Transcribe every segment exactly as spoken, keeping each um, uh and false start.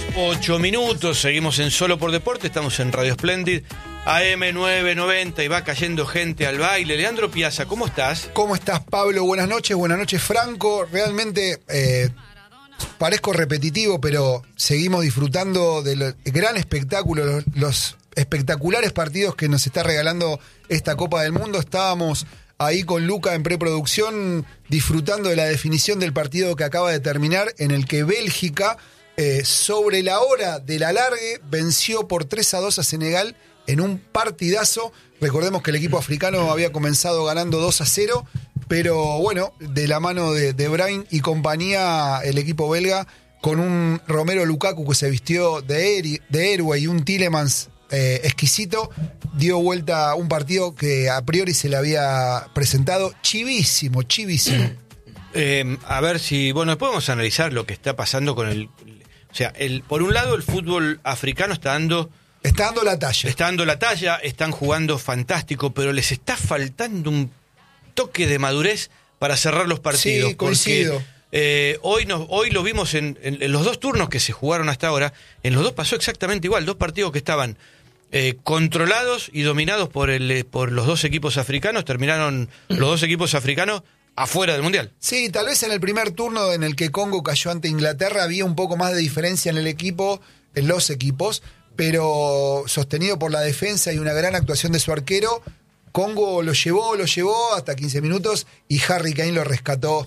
Ocho minutos, seguimos en Solo por Deporte, estamos en Radio Splendid, A M nueve noventa y va cayendo gente al baile. Leandro Piazza, ¿cómo estás? ¿Cómo estás, Pablo? Buenas noches, buenas noches, Franco. Realmente eh, parezco repetitivo, pero seguimos disfrutando del gran espectáculo, los, los espectaculares partidos que nos está regalando esta Copa del Mundo. Estábamos ahí con Luca en preproducción disfrutando de la definición del partido que acaba de terminar, en el que Bélgica, eh, sobre la hora del alargue, venció por tres a dos a Senegal en un partidazo. Recordemos que el equipo africano había comenzado ganando dos a cero, pero bueno, de la mano de, de Bruyne y compañía, el equipo belga, con un Romelu Lukaku que se vistió de, eri, de héroe y un Tielemans eh, exquisito, dio vuelta a un partido que a priori se le había presentado chivísimo, chivísimo. Eh, a ver si, bueno, después vamos a analizar lo que está pasando con el... O sea, el, por un lado el fútbol africano está dando... Está dando la talla. Está dando la talla, están jugando fantástico, pero les está faltando un toque de madurez para cerrar los partidos. Sí, coincido. Porque, eh, hoy, nos, hoy lo vimos en, en, en los dos turnos que se jugaron hasta ahora, en los dos pasó exactamente igual, dos partidos que estaban eh, controlados y dominados por, el, por los dos equipos africanos, terminaron los dos equipos africanos afuera del Mundial. Sí, tal vez en el primer turno en el que Congo cayó ante Inglaterra había un poco más de diferencia en el equipo, en los equipos, pero sostenido por la defensa y una gran actuación de su arquero, Congo lo llevó, lo llevó hasta quince minutos y Harry Kane lo rescató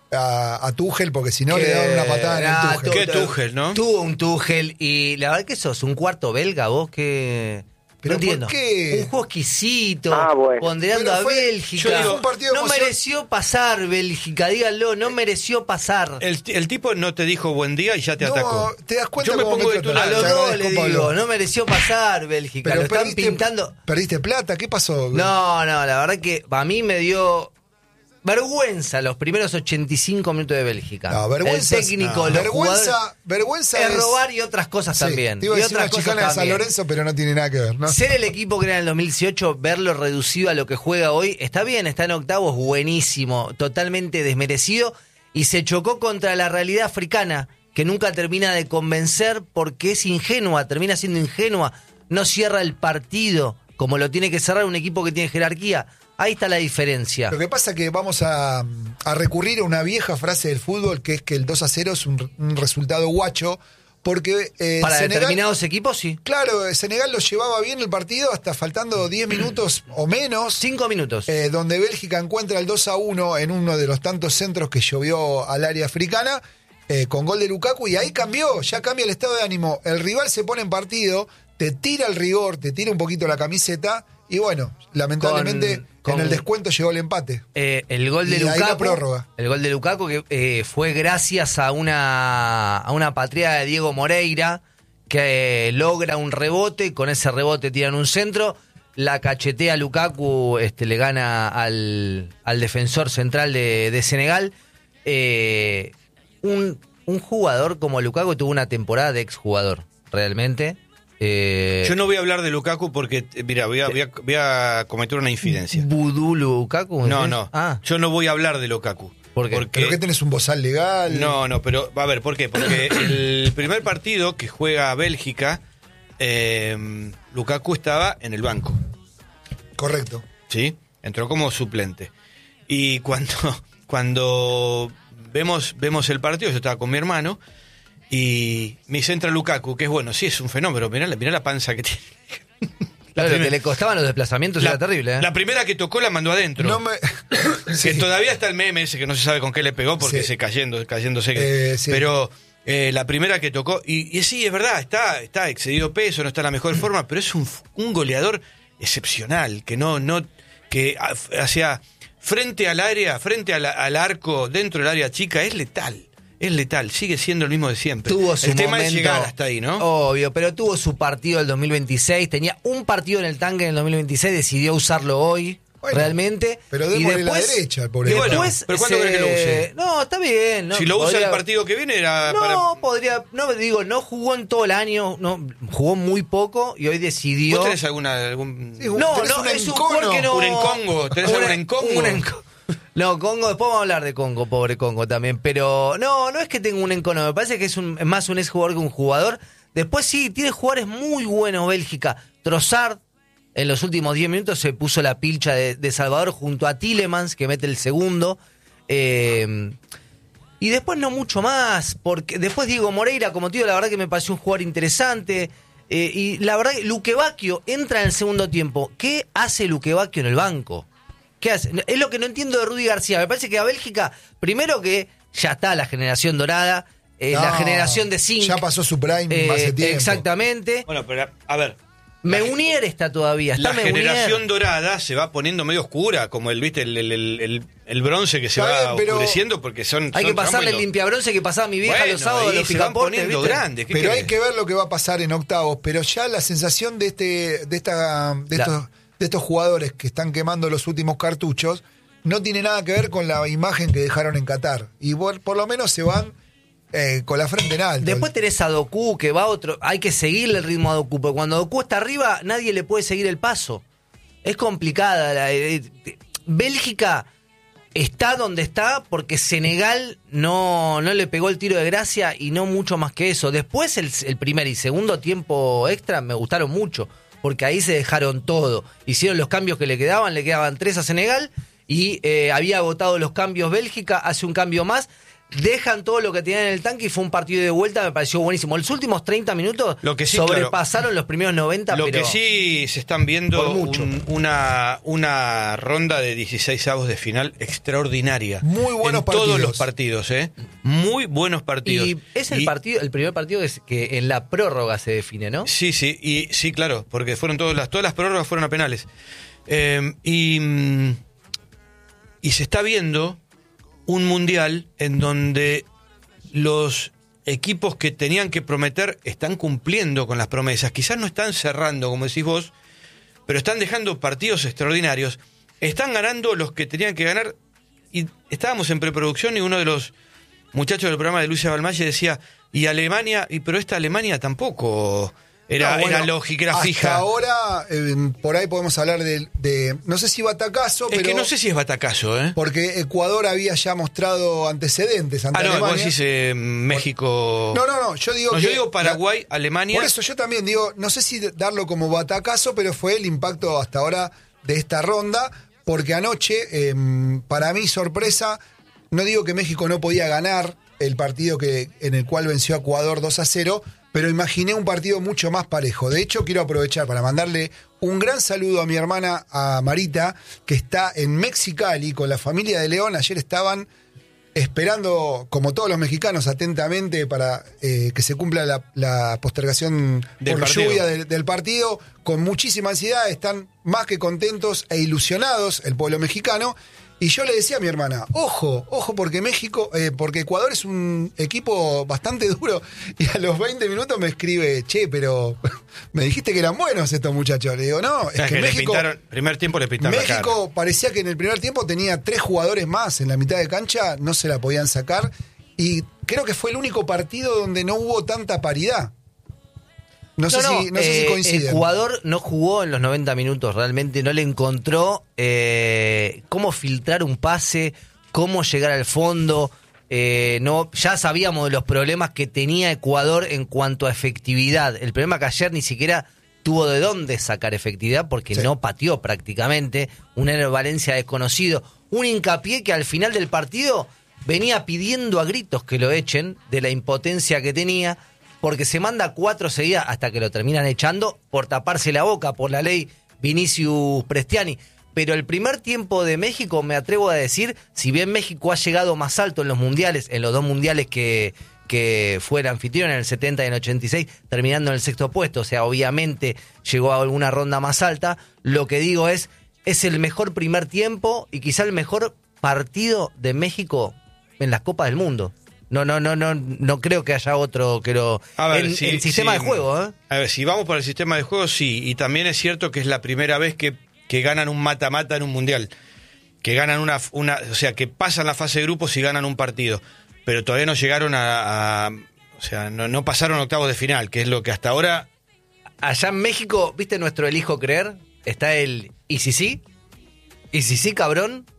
a, a Tuchel, porque si no le daban una patada en el Tuchel. Qué Tuchel, ¿no? Tuvo un Tuchel y la verdad que sos un cuarto belga, vos que... ¿Pero no entiendo. por qué? Un juego exquisito, Ah, bueno. ponderando Pero a fue- Bélgica. yo digo, un partido no emoción- mereció pasar Bélgica, díganlo, no mereció pasar. El, el tipo no te dijo buen día y ya te No, atacó. te das cuenta Yo me cómo pongo me de tu tratan. A lado. los Te dos agradezco, le Pablo. digo, no mereció pasar Bélgica, Pero lo están perdiste, pintando. ¿Perdiste plata? ¿Qué pasó? No, no, la verdad que a mí me dio vergüenza los primeros ochenta y cinco minutos de Bélgica. No, vergüenza. El técnico, no. los vergüenza, jugadores, vergüenza es es robar y otras cosas Sí, también. te iba a y decir otras una cosas chicana de San también. Lorenzo, pero no tiene nada que ver, ¿no? Ser el equipo que era en el dos mil dieciocho, verlo reducido a lo que juega hoy, está bien, está en octavos, buenísimo, totalmente desmerecido, y se chocó contra la realidad africana, que nunca termina de convencer porque es ingenua, termina siendo ingenua, no cierra el partido como lo tiene que cerrar un equipo que tiene jerarquía. Ahí está la diferencia. Lo que pasa es que vamos a, a recurrir a una vieja frase del fútbol, que es que el dos a cero es un, un resultado guacho, porque eh, Para Senegal, determinados equipos, sí. claro, Senegal lo llevaba bien el partido hasta faltando diez minutos o menos, Cinco minutos. eh, donde Bélgica encuentra el dos a uno en uno de los tantos centros que llovió al área africana, eh, con gol de Lukaku, y ahí cambió, ya cambia el estado de ánimo. El rival se pone en partido, te tira el rigor, te tira un poquito la camiseta, y bueno, lamentablemente Con- con- en el descuento llegó el empate. Eh, el gol de Y ahí Lukaku, la prórroga. el gol de Lukaku que eh, fue gracias a una a una patriada de Diego Moreira que eh, logra un rebote, con ese rebote tiran un centro, la cachetea Lukaku, este, le gana al, al defensor central de, de Senegal. Eh, un, un jugador como Lukaku tuvo una temporada de exjugador, realmente. Eh, Yo no voy a hablar de Lukaku porque, eh, mira, voy a, voy a, voy a cometer una infidencia. ¿Vudú Lukaku? No, ¿es? no. Ah, Yo no voy a hablar de Lukaku. ¿por qué? Porque, ¿Pero qué tenés un bozal legal? no, no, pero a ver, ¿por qué? Porque el primer partido que juega Bélgica, eh, Lukaku estaba en el banco, Correcto. ¿sí? Entró como suplente. Y cuando, cuando vemos, vemos el partido, yo estaba con mi hermano, y me dice, entra Lukaku, que es bueno, sí, es un fenómeno, mirá, la- mirá la panza que tiene. Claro, lo primera- que le costaban los desplazamientos era terrible, ¿eh? La primera que tocó la mandó adentro. No me... Que Sí. todavía está el meme ese que no se sabe con qué le pegó porque Sí. se cayendo, cayéndose. que- Eh, sí. Pero eh, la primera que tocó, y, y sí, es verdad, está, está excedido peso, no está en la mejor forma, pero es un, un goleador excepcional, que no, no, que hacia frente al área, frente al, al arco, dentro del área chica, es letal. Es letal, sigue siendo el mismo de siempre. Tuvo su el tema momento, es llegar hasta ahí, ¿no? Obvio, pero tuvo su partido el dos mil veintiséis, tenía un partido en el tanque en el dos mil veintiséis, decidió usarlo hoy, Bueno, realmente. pero y démosle la después- derecha al pobre. Y bueno, después pero ¿cuándo se- cree que lo use? No, está bien. No, si lo usa podría- el partido que viene era No, para... podría, no digo, no jugó en todo el año, no jugó muy poco y hoy decidió. ¿Vos tenés alguna, algún... Sí, No, ¿Tenés no, un es un encono? jugador que no. Un encongo, ¿tenés Una- algún encongo? un enco- No, Congo, después vamos a hablar de Congo, pobre Congo también. Pero no, no es que tenga un encono, me parece que es un, más un exjugador que un jugador. Después sí, tiene jugadores muy buenos Bélgica. Trossard, en los últimos diez minutos se puso la pilcha de, de Salvador junto a Tielemans, que mete el segundo. Eh, y después no mucho más, porque después Diego Moreira, como tío, la verdad que me pareció un jugador interesante. Eh, y la verdad que Luque Bacchio entra en el segundo tiempo. ¿Qué hace Luque Bacchio en el banco? ¿Qué hace? Es lo que no entiendo de Rudy García. Me parece que a Bélgica, primero que ya está la generación dorada, eh, no, la generación de Zinc. Ya pasó su prime eh, hace tiempo. Exactamente. Bueno, pero a ver. Meunier está todavía. Está la Meunier. Generación dorada se va poniendo medio oscura, como el, viste, el, el, el, el, el bronce que se está va bien, pero oscureciendo porque son. Hay son que pasarle el trampas. limpiabronce que pasaba mi vieja Bueno, los sábados ahí los se van picaportes, poniendo ¿viste? grandes. ¿Qué Pero querés? hay que ver lo que va a pasar en octavos. Pero ya la sensación de este, de esta, de La- estos, de estos jugadores que están quemando los últimos cartuchos no tiene nada que ver con la imagen que dejaron en Qatar. Y por, por lo menos se van eh, con la frente en alto. Después tenés a Doku, que va otro. Hay que seguirle el ritmo a Doku, porque cuando Doku está arriba, nadie le puede seguir el paso. Es complicada. La, eh, eh, Bélgica está donde está porque Senegal no, no le pegó el tiro de gracia y no mucho más que eso. Después, el, el primer y segundo tiempo extra me gustaron mucho, porque ahí se dejaron todo. Hicieron los cambios que le quedaban, le quedaban tres a Senegal y eh, había agotado los cambios Bélgica, hace un cambio más. Dejan todo lo que tenían en el tanque y fue un partido de vuelta, me pareció buenísimo. Los últimos treinta minutos Lo que sí, sobrepasaron claro, los primeros noventa, Lo pero que sí se están viendo por mucho. un- una, una ronda de dieciseisavos de final extraordinaria. Muy buenos en todos partidos. los partidos, ¿eh? Muy buenos partidos. Y es el Y- partido, el primer partido que, es- que en la prórroga se define, ¿no? Sí, sí, y sí, claro, porque fueron todas las, todas las prórrogas fueron a penales. Eh, y, mm, y se está viendo un mundial en donde los equipos que tenían que prometer están cumpliendo con las promesas. Quizás no están cerrando, como decís vos, pero están dejando partidos extraordinarios. Están ganando los que tenían que ganar. Y estábamos en preproducción y uno de los muchachos del programa de Lucia Balmalle decía, y Alemania, y pero esta Alemania tampoco era, No, bueno, era lógica, era hasta fija. ahora, eh, por ahí podemos hablar de, de- no sé si batacazo, Es pero que no sé si es batacazo, ¿eh? porque Ecuador había ya mostrado antecedentes ante Ah, no, vos Alemania. decís eh, México... No, no, no, yo digo No, que yo digo Paraguay, Alemania... Por eso yo también digo, no sé si darlo como batacazo, pero fue el impacto hasta ahora de esta ronda, porque anoche, eh, para mi sorpresa, no digo que México no podía ganar el partido que, en el cual venció a Ecuador dos a cero, pero imaginé un partido mucho más parejo. De hecho, quiero aprovechar para mandarle un gran saludo a mi hermana, a Marita, que está en Mexicali con la familia de León. Ayer estaban esperando, como todos los mexicanos, atentamente para eh, que se cumpla la, la postergación Del por partido. lluvia del, del partido, con muchísima ansiedad, están más que contentos e ilusionados el pueblo mexicano. Y yo le decía a mi hermana, ojo, ojo, porque México, eh, porque Ecuador es un equipo bastante duro. Y a los veinte minutos me escribe, che, pero me dijiste que eran buenos estos muchachos. Le digo, no, es Es que, que le México, pintaron, primer tiempo le pintaron la cara. México parecía que en el primer tiempo tenía tres jugadores más en la mitad de cancha, no se la podían sacar. Y creo que fue el único partido donde no hubo tanta paridad. No, sé, si, no sé si eh, coinciden. Ecuador no jugó en los noventa minutos, realmente no le encontró eh, cómo filtrar un pase, cómo llegar al fondo. Eh, no, ya sabíamos de los problemas que tenía Ecuador en cuanto a efectividad. El problema que ayer ni siquiera tuvo de dónde sacar efectividad porque Sí. no pateó prácticamente. Un Ener Valencia desconocido. Un hincapié que al final del partido venía pidiendo a gritos que lo echen de la impotencia que tenía, porque se manda cuatro seguidas hasta que lo terminan echando por taparse la boca por la ley Vinicius Prestiani. Pero el primer tiempo de México, me atrevo a decir, si bien México ha llegado más alto en los mundiales, en los dos mundiales que, que fue el anfitrión, en el setenta y en el ochenta y seis, terminando en el sexto puesto, o sea, obviamente llegó a alguna ronda más alta, lo que digo es, es el mejor primer tiempo y quizá el mejor partido de México en las Copas del Mundo. No, no, no, no, no creo que haya otro que lo. A ver, en si- el sistema si- de juego, ¿eh? A ver, si vamos por el sistema de juego, sí. Y también es cierto que es la primera vez que, que ganan un mata-mata en un mundial. Que ganan una, una. O sea, que pasan la fase de grupos y ganan un partido. Pero todavía no llegaron a. a- o sea, no, no pasaron a octavos de final, que es lo que hasta ahora. Allá en México, ¿viste nuestro elijo creer? Está el ¿y si sí? ¿Y si sí, cabrón?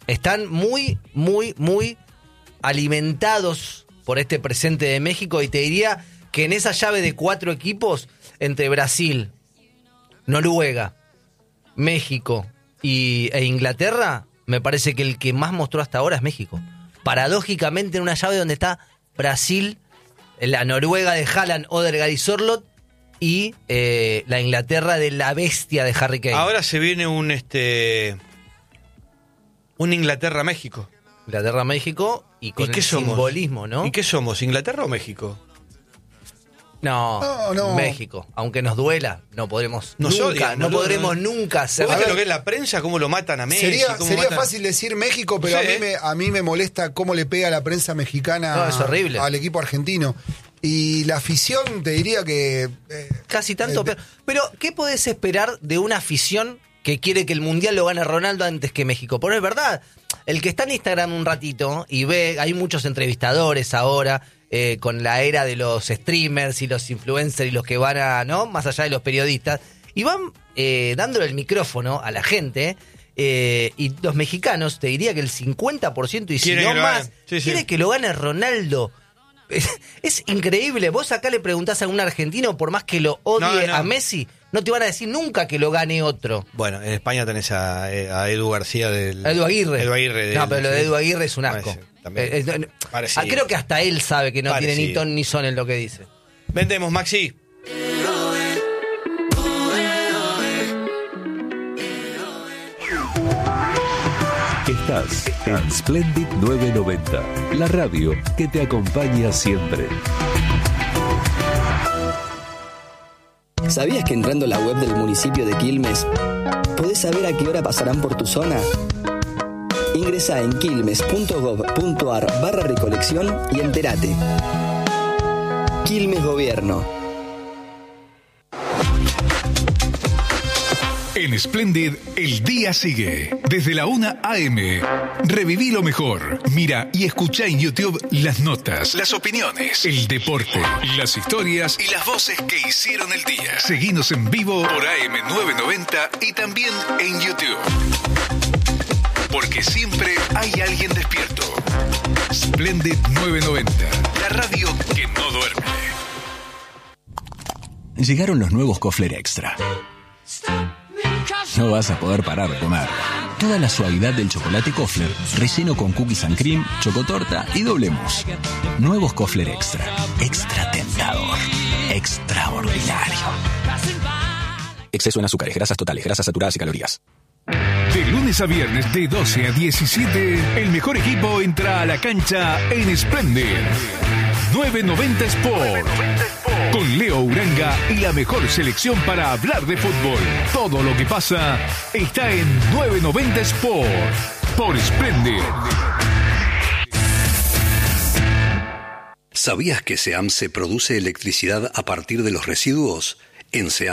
están muy, muy, muy alimentados por este presente de México, y te diría que en esa llave de cuatro equipos, entre Brasil, Noruega, México y, e Inglaterra, me parece que el que más mostró hasta ahora es México. Paradójicamente, en una llave donde está Brasil, la Noruega de Haaland, Odegaard y Sørloth, y eh, la Inglaterra de la bestia de Harry Kane. Ahora se viene un este un Inglaterra-México. Inglaterra-México y con ¿Y qué el somos? simbolismo, ¿no? ¿Y qué somos, Inglaterra o México? No, No, no. México. Aunque nos duela, no podremos Nos nunca, odian, no boludo, podremos ¿no? nunca ser. ¿Viste ver, lo que es la prensa? ¿Cómo lo matan a Messi? Sería, cómo sería matan- fácil decir México, pero Sí. a, mí me, a mí me molesta cómo le pega la prensa mexicana No, es horrible. al equipo argentino. Y la afición, te diría que... eh, Casi tanto. eh, Pero, pero, ¿qué podés esperar de una afición que quiere que el Mundial lo gane Ronaldo antes que México? Porque es verdad, el que está en Instagram un ratito y ve, hay muchos entrevistadores ahora, eh, con la era de los streamers y los influencers y los que van a, ¿no? Más allá de los periodistas, y van eh, dándole el micrófono a la gente, eh, y los mexicanos, te diría que el cincuenta por ciento y si Quieren no que lo más, gane. Sí, sí. quiere que lo gane Ronaldo. Es, es increíble. Vos acá le preguntás a un argentino, por más que lo odie No, no. a Messi, no te van a decir nunca que lo gane otro. Bueno, en España tenés a, a Edu García del... A Edu Aguirre. Edu Aguirre del- no, pero lo de sí. Edu Aguirre es un asco. Parece, también. Eh, eh, no, Parecido. ah, creo que hasta él sabe que no tiene ni Parecido. ton ni son en lo que dice. Vendemos, Maxi. Estás en Splendid novecientos noventa, la radio que te acompaña siempre. ¿Sabías que entrando a la web del municipio de Quilmes podés saber a qué hora pasarán por tu zona? Ingresá en quilmes.gov.ar barra recolección y entérate. Quilmes Gobierno. En Splendid, el día sigue. Desde la una a eme. Reviví lo mejor. Mira y escucha en YouTube las notas, las opiniones, el deporte, las historias y las voces que hicieron el día. Seguinos en vivo por A M novecientos noventa y también en YouTube. Porque siempre hay alguien despierto. Splendid novecientos noventa, la radio que no duerme. Llegaron los nuevos Kofler Extra. No vas a poder parar de comer. Toda la suavidad del chocolate Kofler, relleno con cookies and cream, chocotorta y doble mousse. Nuevos Kofler Extra. Extra tentador. Extraordinario. Exceso en azúcares, grasas totales, grasas saturadas y calorías. De lunes a viernes de doce a diecisiete, el mejor equipo entra a la cancha en Splendid. novecientos noventa Sport. Con Leo Uranga y la mejor selección para hablar de fútbol. Todo lo que pasa está en novecientos noventa Sport. Por Splendid. ¿Sabías que SEAMSE produce electricidad a partir de los residuos? En SEAMSE